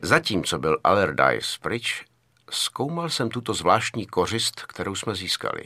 Zatímco byl Allardyce pryč, zkoumal jsem tuto zvláštní kořist, kterou jsme získali.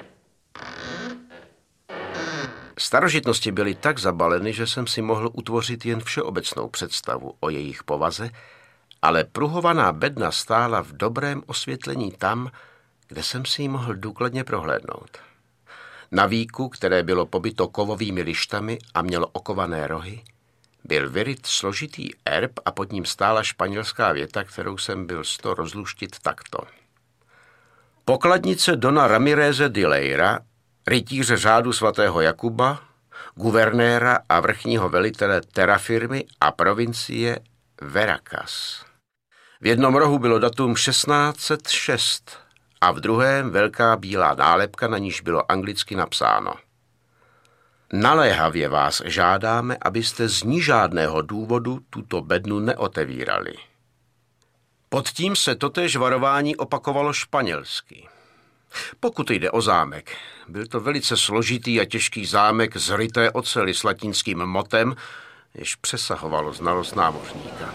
Starožitnosti byly tak zabaleny, že jsem si mohl utvořit jen všeobecnou představu o jejich povaze, ale pruhovaná bedna stála v dobrém osvětlení tam, kde jsem si ji mohl důkladně prohlédnout. Na víku, které bylo pobyto kovovými lištami a mělo okované rohy, byl vyryt složitý erb a pod ním stála španělská věta, kterou jsem byl sto rozluštit takto. Pokladnice Dona Ramireze de Leyra, rytíře řádu svatého Jakuba, guvernéra a vrchního velitele terafirmy a provincie Veracas. V jednom rohu bylo datum 1606 a v druhém velká bílá nálepka, na níž bylo anglicky napsáno: Naléhavě vás žádáme, abyste z nižádného důvodu tuto bednu neotevírali. Pod tím se totéž varování opakovalo španělsky. Pokud jde o zámek, byl to velice složitý a těžký zámek z ryté oceli s latinským motem, jež přesahovalo znalost námořníka.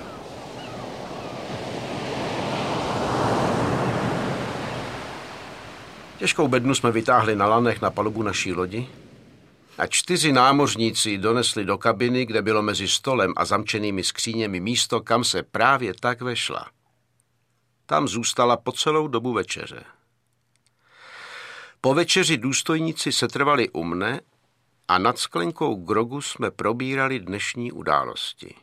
Těžkou bednu jsme vytáhli na lanech na palubu naší lodi a 4 námořníci donesli do kabiny, kde bylo mezi stolem a zamčenými skříněmi místo, kam se právě tak vešla. Tam zůstala po celou dobu večeře. Po večeři důstojníci setrvali u mne a nad sklenkou grogu jsme probírali dnešní události.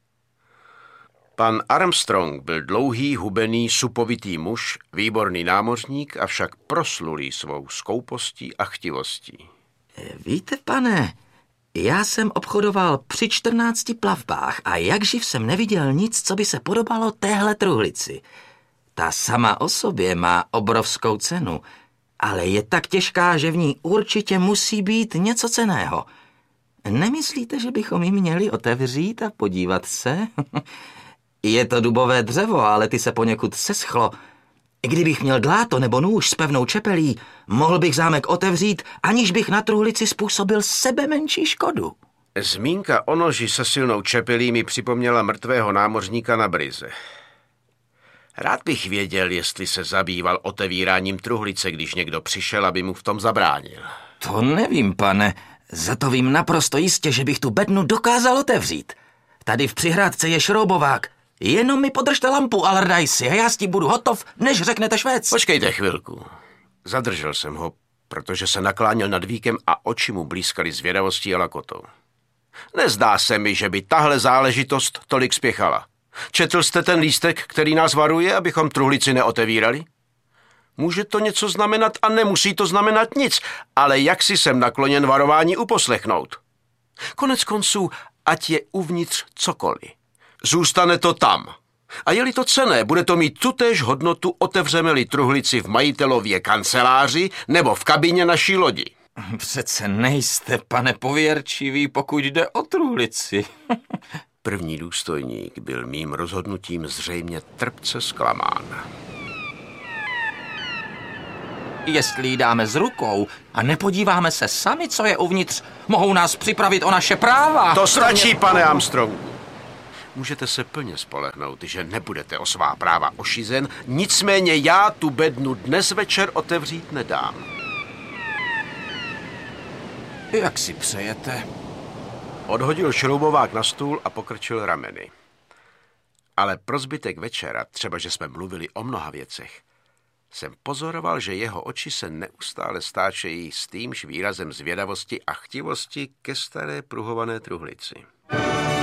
Pan Armstrong byl dlouhý, hubený, supovitý muž, výborný námořník, avšak proslulý svou skoupostí a chtivostí. Víte, pane, já jsem obchodoval při 14 plavbách a jakživ jsem neviděl nic, co by se podobalo téhle truhlici. Ta sama o sobě má obrovskou cenu, ale je tak těžká, že v ní určitě musí být něco cenného. Nemyslíte, že bychom ji měli otevřít a podívat se? Je to dubové dřevo, ale ty se poněkud seschlo. Kdybych měl dláto nebo nůž s pevnou čepelí, mohl bych zámek otevřít, aniž bych na truhlici způsobil sebe menší škodu. Zmínka o noži se silnou čepelí mi připomněla mrtvého námořníka na Brize. Rád bych věděl, jestli se zabýval otevíráním truhlice, když někdo přišel, aby mu v tom zabránil. To nevím, pane. Za to vím naprosto jistě, že bych tu bednu dokázal otevřít. Tady v přihrádce je šroubovák. Jenom mi podržte lampu, Allardyce, a já s tím budu hotov, než řeknete Švéc. Počkejte chvilku. Zadržel jsem ho, protože se nakláněl nad víkem a oči mu blízkaly zvědavostí a lakotou. Nezdá se mi, že by tahle záležitost tolik spěchala. Četl jste ten lístek, který nás varuje, abychom truhlici neotevírali? Může to něco znamenat a nemusí to znamenat nic, ale jak si jsem nakloněn varování uposlechnout. Konec konců, ať je uvnitř cokoliv. Zůstane to tam. A je-li to cenné, bude to mít tutéž hodnotu, otevřeme-li truhlici v majitelově kanceláři nebo v kabině naší lodi. Přece nejste, pane, pověrčivý, pokud jde o truhlici. První důstojník byl mým rozhodnutím zřejmě trpce zklamán. Jestli ji dáme s rukou a nepodíváme se sami, co je uvnitř, mohou nás připravit o naše práva. To stačí, pane Armstrongu. Můžete se plně spolehnout, že nebudete o svá práva ošizen, nicméně já tu bednu dnes večer otevřít nedám. Jak si přejete? Odhodil šroubovák na stůl a pokrčil rameny. Ale pro zbytek večera, třeba že jsme mluvili o mnoha věcech, jsem pozoroval, že jeho oči se neustále stáčejí s týmž výrazem zvědavosti a chtivosti ke staré pruhované truhlici.